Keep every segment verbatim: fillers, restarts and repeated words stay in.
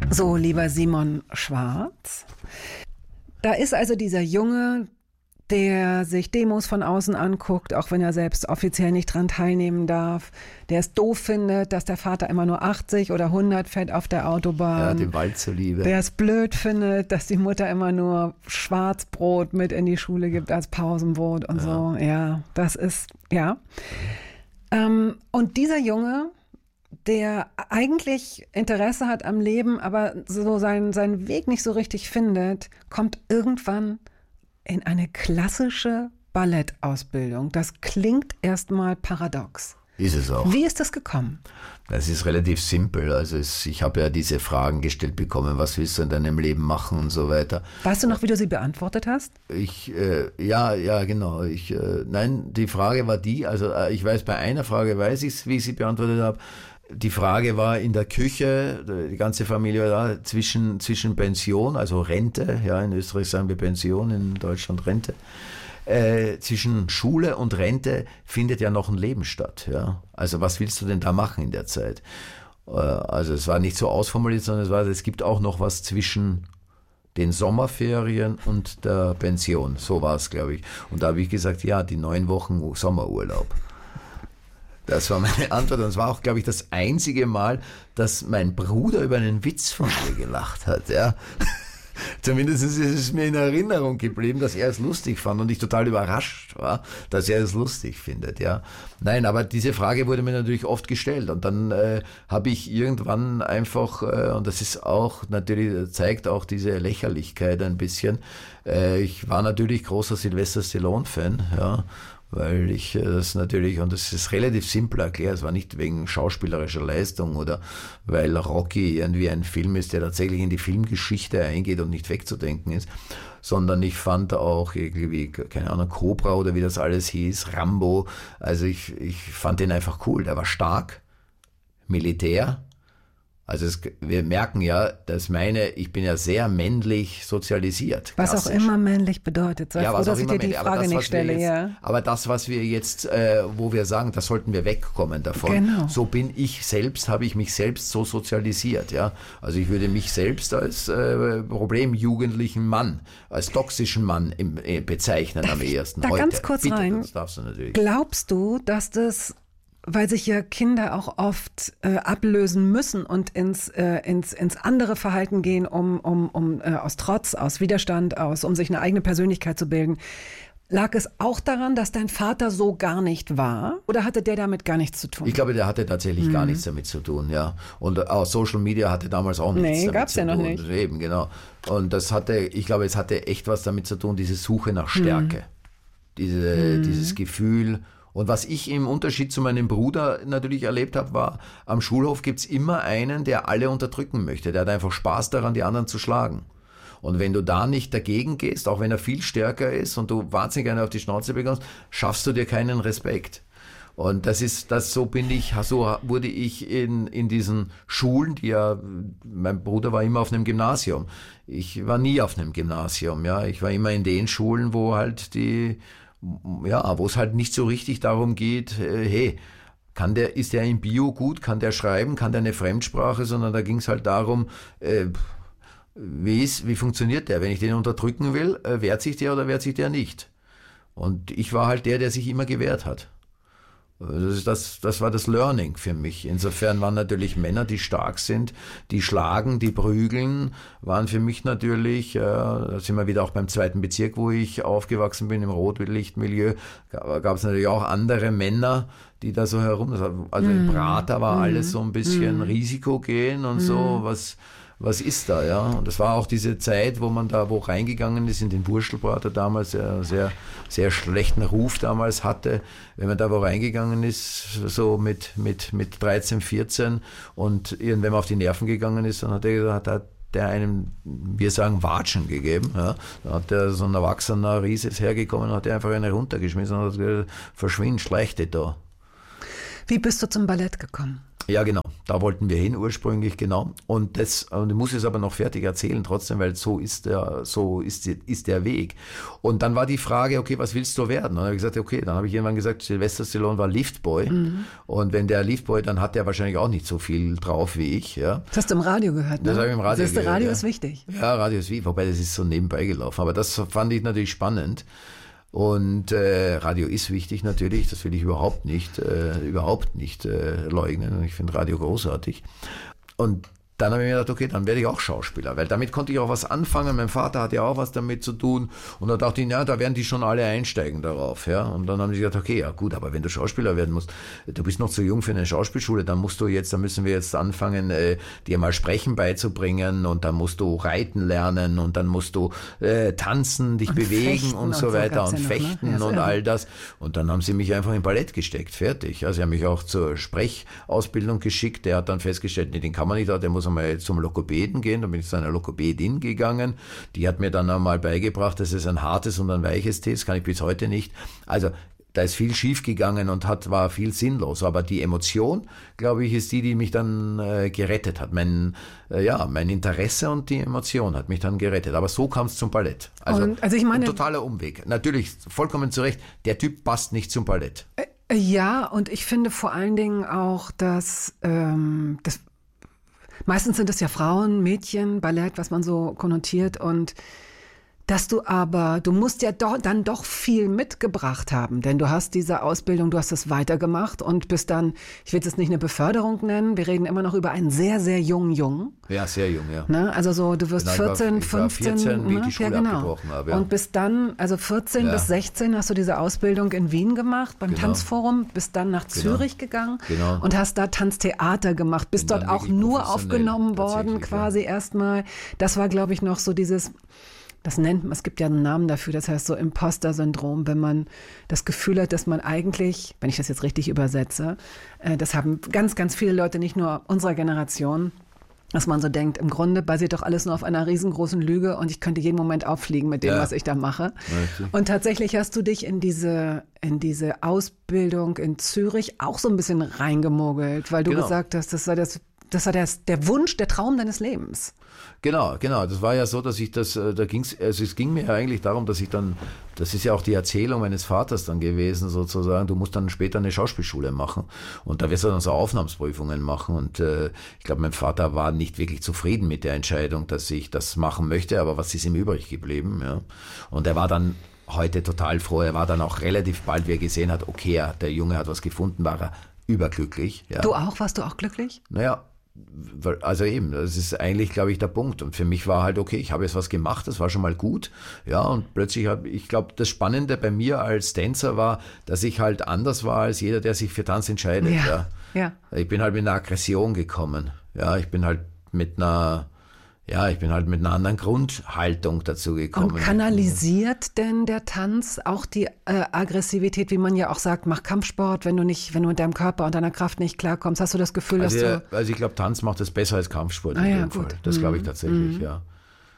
So, lieber Simon Schwarz, da ist also dieser Junge, der sich Demos von außen anguckt, auch wenn er selbst offiziell nicht dran teilnehmen darf, der es doof findet, dass der Vater immer nur achtzig oder hundert fährt auf der Autobahn. Ja, dem Wald zuliebe. Der es blöd findet, dass die Mutter immer nur Schwarzbrot mit in die Schule gibt als Pausenbrot und ja. so. Ja, das ist, ja. Ähm, und dieser Junge, der eigentlich Interesse hat am Leben, aber so seinen, seinen Weg nicht so richtig findet, kommt irgendwann in eine klassische Ballettausbildung. Das klingt erstmal paradox. Ist es auch. Wie ist das gekommen? Das ist relativ simpel. Also es, ich habe ja diese Fragen gestellt bekommen, was willst du in deinem Leben machen und so weiter. Weißt du noch, wie du sie beantwortet hast? Ich, äh, ja, ja, genau. Ich, äh, nein, die Frage war die, also äh, ich weiß, bei einer Frage weiß ich, wie ich sie beantwortet habe. Die Frage war in der Küche, die ganze Familie war da, zwischen, zwischen Pension, also Rente, ja, in Österreich sagen wir Pension, in Deutschland Rente, äh, zwischen Schule und Rente findet ja noch ein Leben statt, ja. Also was willst du denn da machen in der Zeit? Äh, also es war nicht so ausformuliert, sondern es war, es gibt auch noch was zwischen den Sommerferien und der Pension, so war es, glaube ich. Und da habe ich gesagt, ja, die neun Wochen Sommerurlaub. Das war meine Antwort und es war auch, glaube ich, das einzige Mal, dass mein Bruder über einen Witz von mir gelacht hat. Ja. Zumindest ist es mir in Erinnerung geblieben, dass er es lustig fand und ich total überrascht war, dass er es lustig findet. Ja. Nein, aber diese Frage wurde mir natürlich oft gestellt und dann äh, habe ich irgendwann einfach, äh, und das ist auch natürlich, zeigt auch diese Lächerlichkeit ein bisschen, äh, ich war natürlich großer Sylvester Stallone-Fan, ja. Weil ich das natürlich, und das ist relativ simpel erklärt, es war nicht wegen schauspielerischer Leistung oder weil Rocky irgendwie ein Film ist, der tatsächlich in die Filmgeschichte eingeht und nicht wegzudenken ist, sondern ich fand auch irgendwie, keine Ahnung, Cobra oder wie das alles hieß, Rambo, also ich, ich fand den einfach cool, der war stark, Militär. Also es, wir merken ja, dass meine, ich bin ja sehr männlich sozialisiert. Was klassisch. Auch immer männlich bedeutet. Sei ja, froh, was dass auch ich immer dir die männlich. Frage das, nicht stelle. Jetzt, ja. Aber das, was wir jetzt, äh, wo wir sagen, da sollten wir wegkommen davon. Genau. So bin ich selbst, habe ich mich selbst so sozialisiert. Ja, also ich würde mich selbst als äh, problemjugendlichen Mann, als toxischen Mann im, äh, bezeichnen Darf am ehesten. Da heute. ganz kurz Bitte, rein. Das darfst du natürlich. Glaubst du, dass das, weil sich ja Kinder auch oft äh, ablösen müssen und ins, äh, ins, ins andere Verhalten gehen, um, um, um äh, aus Trotz, aus Widerstand, aus, um sich eine eigene Persönlichkeit zu bilden. Lag es auch daran, dass dein Vater so gar nicht war? Oder hatte der damit gar nichts zu tun? Ich glaube, der hatte tatsächlich mhm. gar nichts damit zu tun, ja. Und auch Social Media hatte damals auch nichts nee, damit gab's zu ja tun. Noch nicht. Eben, genau. Und das hatte, ich glaube, es hatte echt was damit zu tun, diese Suche nach Stärke. Mhm. Diese, mhm. Dieses Gefühl. Und was ich im Unterschied zu meinem Bruder natürlich erlebt habe, war, am Schulhof gibt's immer einen, der alle unterdrücken möchte. Der hat einfach Spaß daran, die anderen zu schlagen. Und wenn du da nicht dagegen gehst, auch wenn er viel stärker ist und du wahnsinnig gerne auf die Schnauze bekommst, schaffst du dir keinen Respekt. Und das ist, das, so bin ich, so wurde ich in, in diesen Schulen, die ja, mein Bruder war immer auf einem Gymnasium. Ich war nie auf einem Gymnasium, ja. Ich war immer in den Schulen, wo halt die, ja, wo es halt nicht so richtig darum geht, äh, hey, kann der, ist der im Bio gut, kann der schreiben, kann der eine Fremdsprache, sondern da ging es halt darum, äh, wie ist, wie funktioniert der? Wenn ich den unterdrücken will, äh, wehrt sich der oder wehrt sich der nicht? Und ich war halt der, der sich immer gewehrt hat. Das, ist das, das war das Learning für mich. Insofern waren natürlich Männer, die stark sind, die schlagen, die prügeln, waren für mich natürlich, äh, da sind wir wieder auch beim zweiten Bezirk, wo ich aufgewachsen bin, im Rotlichtmilieu, gab es natürlich auch andere Männer, die da so herum, also im Prater war alles so ein bisschen Risiko gehen und so, was... Was ist da, ja? Und das war auch diese Zeit, wo man da wo reingegangen ist in den Wurstelbrater damals, der sehr, sehr schlechten Ruf damals hatte. Wenn man da wo reingegangen ist, so mit, mit, mit dreizehn, vierzehn und irgendwann auf die Nerven gegangen ist, dann hat er, hat er der einem, wir sagen, Watschen gegeben. Ja. Da hat der so ein erwachsener Riese hergekommen und hat der einfach eine runtergeschmissen und hat gesagt, verschwind, schleich dich da. Wie bist du zum Ballett gekommen? Ja, genau. Da wollten wir hin ursprünglich, genau. Und das, und ich muss es aber noch fertig erzählen trotzdem, weil so ist der, so ist, ist der Weg. Und dann war die Frage, okay, was willst du werden? Und dann habe ich gesagt, okay, dann habe ich irgendwann gesagt, Sylvester Stallone war Liftboy. Mhm. Und wenn der Liftboy, dann hat der wahrscheinlich auch nicht so viel drauf wie ich, ja. Das hast du im Radio gehört, ne? Das habe ich im Radio das gehört. Radio ja. ist wichtig. Ja, Radio ist wichtig, wobei das ist so nebenbei gelaufen. Aber das fand ich natürlich spannend. Und äh, Radio ist wichtig natürlich, das will ich überhaupt nicht, äh, überhaupt nicht äh, leugnen. Ich finde Radio großartig. Und dann habe ich mir gedacht, okay, dann werde ich auch Schauspieler, weil damit konnte ich auch was anfangen. Mein Vater hatte ja auch was damit zu tun. Und da dachte ich, ja, da werden die schon alle einsteigen darauf. Ja. Und dann haben sie gesagt, okay, ja gut, aber wenn du Schauspieler werden musst, du bist noch zu jung für eine Schauspielschule, dann musst du jetzt, dann müssen wir jetzt anfangen, äh, dir mal Sprechen beizubringen und dann musst du reiten lernen und dann musst du äh, tanzen, dich und bewegen und so weiter und ja fechten noch, ne? ja, und ja. all das. Und dann haben sie mich einfach in Ballett gesteckt, fertig. Also sie haben mich auch zur Sprechausbildung geschickt. Der hat dann festgestellt, nee, den kann man nicht, der muss einmal zum Lokopäden gehen. Dann bin ich zu einer Lokopädin gegangen. Die hat mir dann einmal beigebracht, dass es ein hartes und ein weiches T ist. Das kann ich bis heute nicht. Also da ist viel schief gegangen und hat, war viel sinnlos. Aber die Emotion, glaube ich, ist die, die mich dann äh, gerettet hat. Mein, äh, ja, mein Interesse und die Emotion hat mich dann gerettet. Aber so kam es zum Ballett. Also, und, also ich meine, ein totaler Umweg. Natürlich, vollkommen zu Recht, der Typ passt nicht zum Ballett. Äh, ja, und ich finde vor allen Dingen auch, dass ähm, das meistens sind es ja Frauen, Mädchen, Ballett, was man so konnotiert und dass du aber, du musst ja doch, dann doch viel mitgebracht haben, denn du hast diese Ausbildung, du hast das weitergemacht und bist dann, ich will es jetzt nicht eine Beförderung nennen, wir reden immer noch über einen sehr, sehr jungen Jungen. Ja, sehr jung, ja. Ne? Also so, du wirst genau, vierzehn, ich war, ich war fünfzehn, vierzehn, wie ich ne? die Schule ja, genau. abgebrochen habe. Ja. Und bis dann, also vierzehn ja. bis sechzehn hast du diese Ausbildung in Wien gemacht, beim genau. Tanzforum, bist dann nach genau. Zürich gegangen genau. und hast da Tanztheater gemacht, bist Bin dort auch nur aufgenommen worden, quasi ja. erstmal. Das war, glaube ich, noch so dieses... Das nennt man, es gibt ja einen Namen dafür, das heißt so Imposter-Syndrom, wenn man das Gefühl hat, dass man eigentlich, wenn ich das jetzt richtig übersetze, äh, das haben ganz, ganz viele Leute, nicht nur unserer Generation, dass man so denkt, im Grunde basiert doch alles nur auf einer riesengroßen Lüge und ich könnte jeden Moment auffliegen mit dem, ja. was ich da mache. Ja, und tatsächlich hast du dich in diese, in diese Ausbildung in Zürich auch so ein bisschen reingemogelt, weil du genau. gesagt hast, das sei das Das war das, der Wunsch, der Traum deines Lebens. Genau, genau. Das war ja so, dass ich das, da ging's, also es ging mir ja eigentlich darum, dass ich dann, das ist ja auch die Erzählung meines Vaters dann gewesen, sozusagen, du musst dann später eine Schauspielschule machen und da wirst du dann so Aufnahmsprüfungen machen und äh, ich glaube, mein Vater war nicht wirklich zufrieden mit der Entscheidung, dass ich das machen möchte, aber was ist ihm übrig geblieben, ja. Und er war dann heute total froh, er war dann auch relativ bald, wie er gesehen hat, okay, der Junge hat was gefunden, war er überglücklich. Ja. Du auch? Warst du auch glücklich? Naja, also eben, das ist eigentlich, glaube ich, der Punkt. Und für mich war halt, okay, ich habe jetzt was gemacht, das war schon mal gut. Ja, und plötzlich habe ich glaube, das Spannende bei mir als Tänzer war, dass ich halt anders war als jeder, der sich für Tanz entscheidet. Ja, ja. ja. Ich bin halt mit einer Aggression gekommen. Ja, ich bin halt mit einer... Ja, ich bin halt mit einer anderen Grundhaltung dazu gekommen. Und kanalisiert denn der Tanz auch die äh, Aggressivität, wie man ja auch sagt, mach Kampfsport, wenn du nicht, wenn du mit deinem Körper und deiner Kraft nicht klarkommst? Hast du das Gefühl, also, dass du... Also ich glaube, Tanz macht das besser als Kampfsport ah, in ja, dem gut. Fall. Das mhm. glaube ich tatsächlich, mhm. ja.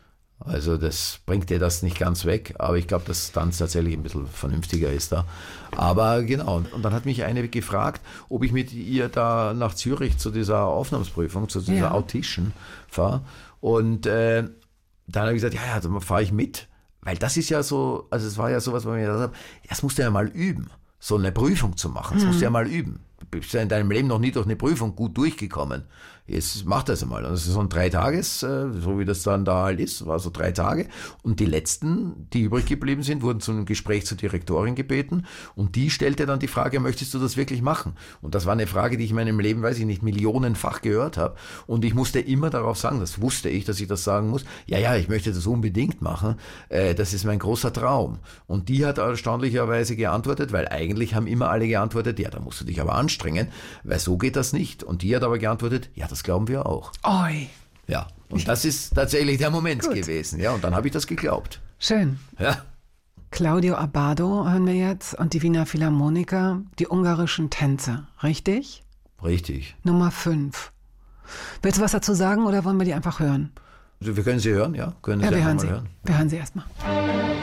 Also das bringt dir das nicht ganz weg, aber ich glaube, dass Tanz tatsächlich ein bisschen vernünftiger ist da. Aber genau, und dann hat mich eine gefragt, ob ich mit ihr da nach Zürich zu dieser Aufnahmsprüfung, zu dieser ja. Audition fahre. Und äh, dann habe ich gesagt, ja, ja, dann fahre ich mit. Weil das ist ja so, also es war ja sowas, wo ich mir gedacht habe, das musst du ja mal üben, so eine Prüfung zu machen. Das mhm. musst du ja mal üben. Du bist ja in deinem Leben noch nie durch eine Prüfung gut durchgekommen. Jetzt mach das einmal. Und das ist so ein drei Tages, so wie das dann da halt ist, war so drei Tage. Und die letzten, die übrig geblieben sind, wurden zu einem Gespräch zur Direktorin gebeten. Und die stellte dann die Frage, möchtest du das wirklich machen? Und das war eine Frage, die ich in meinem Leben, weiß ich nicht, millionenfach gehört habe. Und ich musste immer darauf sagen, das wusste ich, dass ich das sagen muss. Ja, ja, ich möchte das unbedingt machen. Das ist mein großer Traum. Und die hat erstaunlicherweise geantwortet, weil eigentlich haben immer alle geantwortet, ja, da musst du dich aber anstrengen, weil so geht das nicht. Und die hat aber geantwortet, ja, das glauben wir auch. Oi. Ja, und das ist tatsächlich der Moment Gut. gewesen. Ja, und dann habe ich das geglaubt. Schön. Ja. Claudio Abbado hören wir jetzt und die Wiener Philharmoniker, die ungarischen Tänze, richtig? Richtig. Nummer fünf. Willst du was dazu sagen oder wollen wir die einfach hören? Also wir können sie hören, ja? Können ja, sie wir hören mal sie. hören. Wir hören sie erstmal.